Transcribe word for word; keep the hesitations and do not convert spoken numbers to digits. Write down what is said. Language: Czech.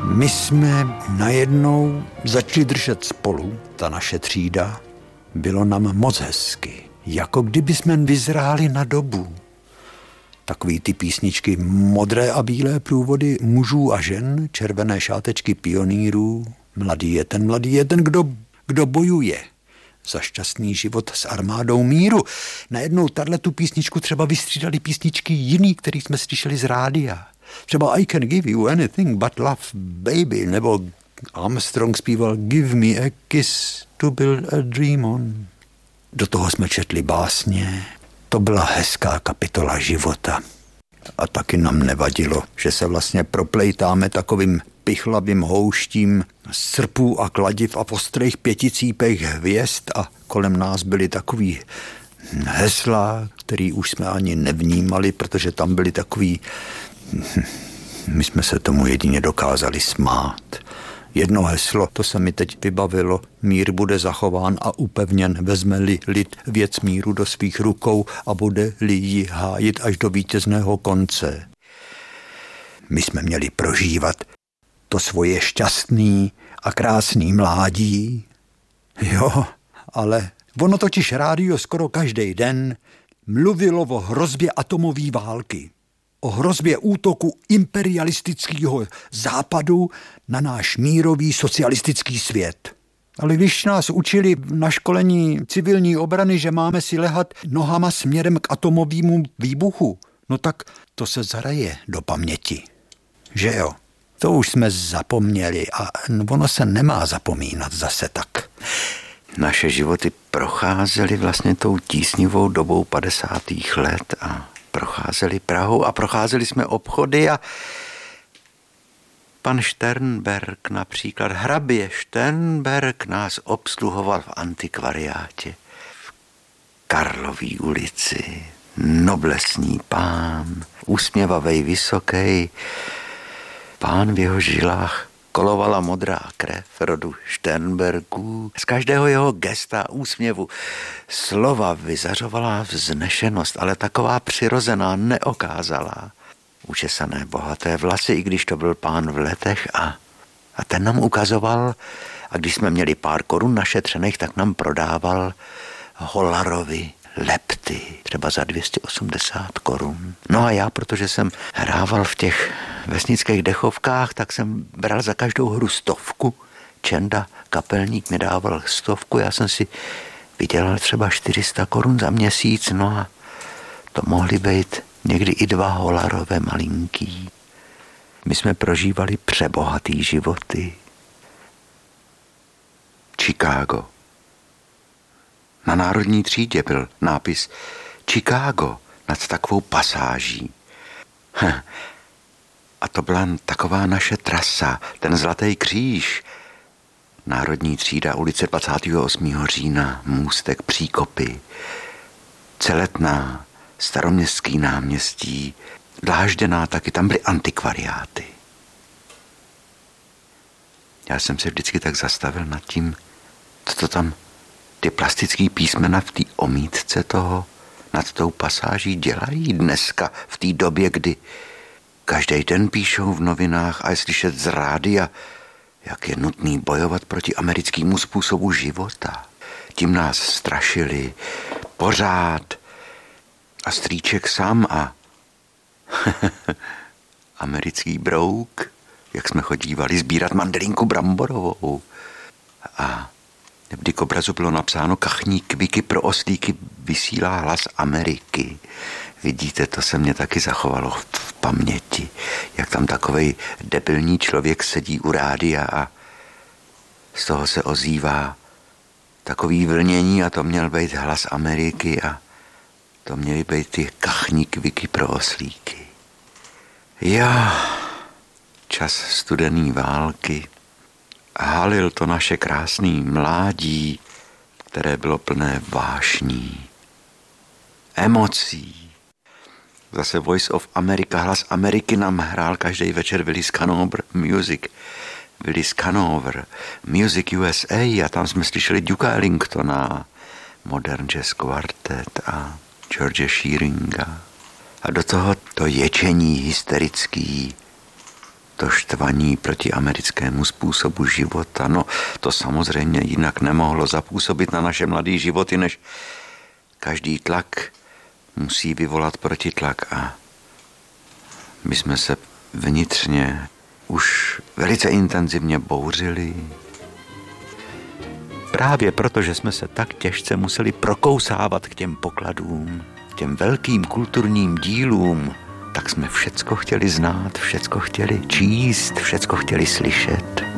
My jsme najednou začali držet spolu, ta naše třída. Bylo nám moc hezky, jako kdyby jsme vyzráli na dobu. Takový ty písničky modré a bílé průvody mužů a žen, červené šátečky pionýrů. Mladý je ten, mladý je ten, kdo, kdo bojuje za šťastný život s armádou míru. Najednou tato písničku třeba vystřídali písničky jiný, který jsme slyšeli z rádia. Třeba I can give you anything but love, baby, nebo Armstrong zpíval Give me a kiss to build a dream on. Do toho jsme četli básně. To byla hezká kapitola života. A taky nám nevadilo, že se vlastně proplejtáme takovým pichlavým houštím srpů a kladiv a ostrých pěticípech hvězd a kolem nás byly takový hesla, který už jsme ani nevnímali, protože tam byly takový... My jsme se tomu jedině dokázali smát. Jedno heslo, to se mi teď vybavilo, mír bude zachován a upevněn, vezme-li lid věc míru do svých rukou a bude-li ji hájit až do vítězného konce. My jsme měli prožívat to svoje šťastný a krásný mládí. Jo, ale ono totiž rádio skoro každý den mluvilo o hrozbě atomové války. O hrozbě útoku imperialistického západu na náš mírový socialistický svět. Ale když nás učili na školení civilní obrany, že máme si lehat nohama směrem k atomovému výbuchu, no tak to se zaraje do paměti. Že jo? To už jsme zapomněli a ono se nemá zapomínat zase tak. Naše životy procházely vlastně tou tísnivou dobou padesátých let a procházeli Prahou a procházeli jsme obchody a pan Šternberg například, hrabě Šternberg nás obsluhoval v antikvariátě v Karlový ulici. Noblesní pán, usměvavej, vysoký, pán v jeho žilách kolovala modrá krev rodu Šternbergů. Z každého jeho gesta, úsměvu, slova vyzařovala vznešenost, ale taková přirozená, neokázalá. Učesané bohaté vlasy, i když to byl pán v letech a, a ten nám ukazoval, a když jsme měli pár korun našetřených, tak nám prodával Holarovi lepty, třeba za dvě stě osmdesát korun. No a já, protože jsem hrával v těch vesnických dechovkách, tak jsem bral za každou hru stovku. Čenda, kapelník, mi dával stovku, já jsem si vydělal třeba čtyři sta korun za měsíc, no a to mohly být někdy i dva holarové malinký. My jsme prožívali přebohatý životy. Chicago. Na Národní třídě byl nápis Chicago nad takovou pasáží. Hm. A to byla taková naše trasa, ten Zlatý kříž. Národní třída, ulice dvacátého osmého října, můstek Příkopy, Celetná, Staroměstský náměstí, Dlážděná, taky tam byly antikvariáty. Já jsem se vždycky tak zastavil nad tím, co to tam ty plastický písmena v té omítce toho nad tou pasáží dělají dneska, v té době, kdy každý den píšou v novinách a je slyšet z rádia, jak je nutný bojovat proti americkému způsobu života. Tím nás strašili pořád a strýček sám a americký brouk, jak jsme chodívali sbírat mandelinku bramborovou. A vždy k obrazu bylo napsáno kachní kviky pro oslíky vysílá hlas Ameriky. Vidíte, to se mě taky zachovalo v paměti, jak tam takovej debilní člověk sedí u rádia a z toho se ozývá takový vlnění a to měl být hlas Ameriky a to měly být ty kachní kviky pro oslíky. Já, čas studený války, halil to naše krásné mládí, které bylo plné vášní, emocí. Zase Voice of America, hlas Ameriky nám hrál každý večer Willis Canover Music. Willis Canover, Music U S A a tam jsme slyšeli Duka Ellingtona, Modern Jazz Quartet a George Shearinga. A do toho to ječení hysterický to štvaní proti americkému způsobu života. No, to samozřejmě jinak nemohlo zapůsobit na naše mladé životy, než každý tlak musí vyvolat protitlak a my jsme se vnitřně už velice intenzivně bouřili. Právě proto, že jsme se tak těžce museli prokousávat k těm pokladům, k těm velkým kulturním dílům, tak jsme všecko chtěli znát, všecko chtěli číst, všecko chtěli slyšet.